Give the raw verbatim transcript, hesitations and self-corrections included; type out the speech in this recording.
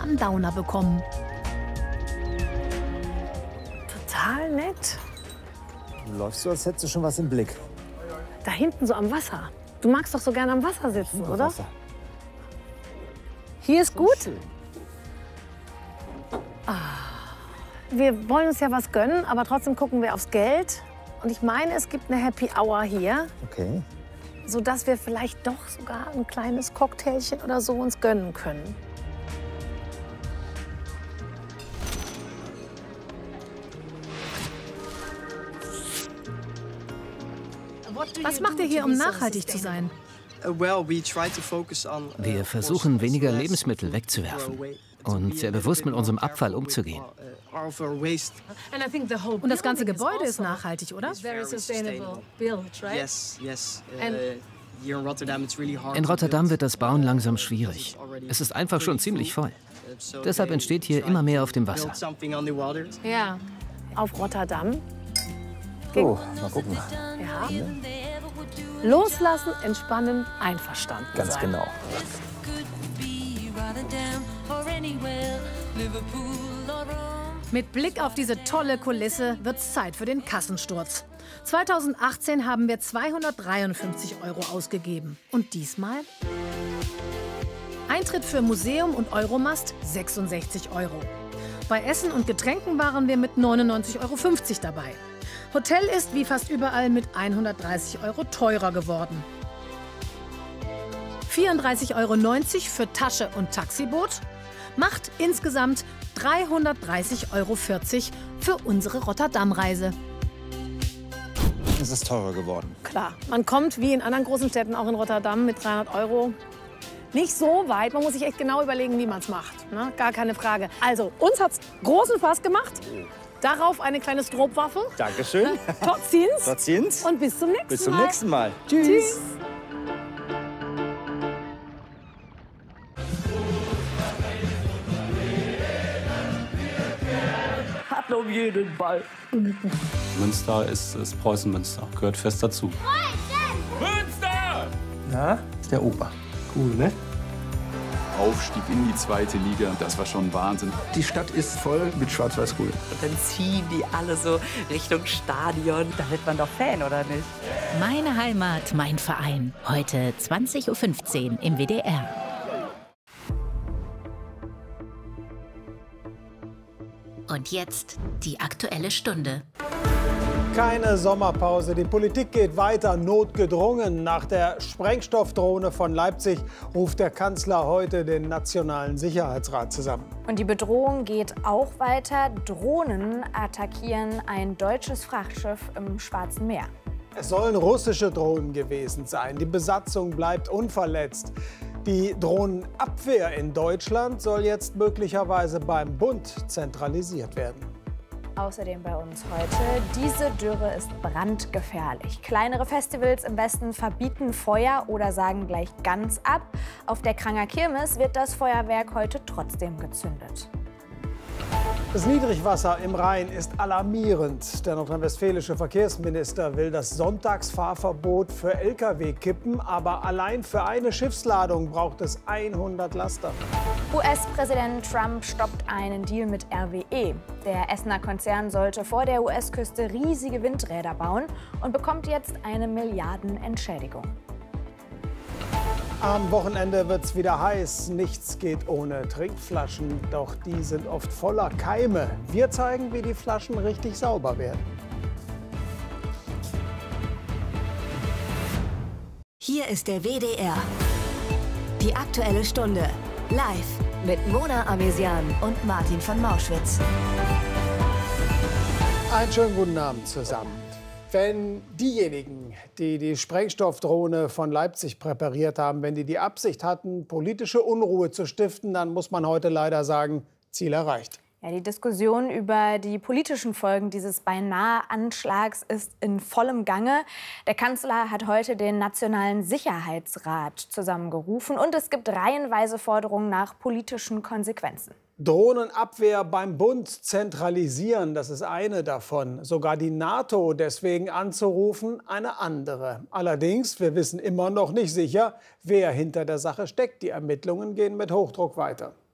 Sundowner bekommen. Total nett. Du läufst so, als hättest du schon was im Blick. Da hinten so am Wasser. Du magst doch so gerne am Wasser sitzen, Am oder? Wasser. Hier ist gut. Schön. Wir wollen uns ja was gönnen, aber trotzdem gucken wir aufs Geld. Und ich meine, es gibt eine Happy Hour hier, Okay. sodass wir vielleicht doch sogar ein kleines Cocktailchen oder so uns gönnen können. Was macht ihr hier, um nachhaltig zu sein? Wir versuchen, weniger Lebensmittel wegzuwerfen und sehr bewusst mit unserem Abfall umzugehen. Und das ganze Gebäude ist nachhaltig, oder? In Rotterdam wird das Bauen langsam schwierig. Es ist einfach schon ziemlich voll. Deshalb entsteht hier immer mehr auf dem Wasser. Ja. Auf Rotterdam. Oh, mal gucken. Ja. Loslassen, entspannen, einverstanden Ganz sein. genau. Mit Blick auf diese tolle Kulisse wird's Zeit für den Kassensturz. zweitausendachtzehn haben wir zweihundertdreiundfünfzig Euro ausgegeben. Und diesmal? Eintritt für Museum und Euromast sechsundsechzig Euro. Bei Essen und Getränken waren wir mit neunundneunzig Euro fünfzig dabei. Hotel ist wie fast überall mit hundertdreißig Euro teurer geworden. vierunddreißig Euro neunzig für Tasche und Taxiboot macht insgesamt dreihundertdreißig Euro vierzig für unsere Rotterdam-Reise. Es ist teurer geworden. Klar, man kommt wie in anderen großen Städten, auch in Rotterdam, mit dreihundert Euro nicht so weit. Man muss sich echt genau überlegen, wie man es macht. Ne? Gar keine Frage. Also, uns hat's großen Spaß gemacht. Darauf eine kleine Stroopwaffe. Dankeschön. Tot ziens. Tot ziens. Und bis zum nächsten Mal. Bis zum nächsten Mal. Tschüss. Tschüss. Hat um jeden Ball. Münster ist, ist Preußen-Münster, gehört fest dazu. Münster! Na, ist der Opa. Cool, ne? Aufstieg in die zweite Liga, das war schon Wahnsinn. Die Stadt ist voll mit Schwarz-Weiß-Grün. Und dann ziehen die alle so Richtung Stadion. Da wird man doch Fan, oder nicht? Meine Heimat, mein Verein. Heute zwanzig Uhr fünfzehn im W D R. Und jetzt die Aktuelle Stunde. Keine Sommerpause. Die Politik geht weiter, notgedrungen. Nach der Sprengstoffdrohne von Leipzig ruft der Kanzler heute den Nationalen Sicherheitsrat zusammen. Und die Bedrohung geht auch weiter. Drohnen attackieren ein deutsches Frachtschiff im Schwarzen Meer. Es sollen russische Drohnen gewesen sein. Die Besatzung bleibt unverletzt. Die Drohnenabwehr in Deutschland soll jetzt möglicherweise beim Bund zentralisiert werden. Außerdem bei uns heute, diese Dürre ist brandgefährlich. Kleinere Festivals im Westen verbieten Feuer oder sagen gleich ganz ab. Auf der Kranger Kirmes wird das Feuerwerk heute trotzdem gezündet. Das Niedrigwasser im Rhein ist alarmierend. Der nordrhein-westfälische Verkehrsminister will das Sonntagsfahrverbot für L K W kippen. Aber allein für eine Schiffsladung braucht es hundert Laster. U S-Präsident Trump stoppt einen Deal mit R W E. Der Essener Konzern sollte vor der U S-Küste riesige Windräder bauen und bekommt jetzt eine Milliardenentschädigung. Am Wochenende wird's wieder heiß. Nichts geht ohne Trinkflaschen. Doch die sind oft voller Keime. Wir zeigen, wie die Flaschen richtig sauber werden. Hier ist der W D R. Die Aktuelle Stunde. Live mit Mona Amesian und Martin von Mauschwitz. Einen schönen guten Abend zusammen. Wenn diejenigen, die die Sprengstoffdrohne von Leipzig präpariert haben, wenn die die Absicht hatten, politische Unruhe zu stiften, dann muss man heute leider sagen, Ziel erreicht. Ja, die Diskussion über die politischen Folgen dieses Beinahe-Anschlags ist in vollem Gange. Der Kanzler hat heute den Nationalen Sicherheitsrat zusammengerufen und es gibt reihenweise Forderungen nach politischen Konsequenzen. Drohnenabwehr beim Bund zentralisieren, das ist eine davon. Sogar die NATO deswegen anzurufen, eine andere. Allerdings, wir wissen immer noch nicht sicher, wer hinter der Sache steckt. Die Ermittlungen gehen mit Hochdruck weiter.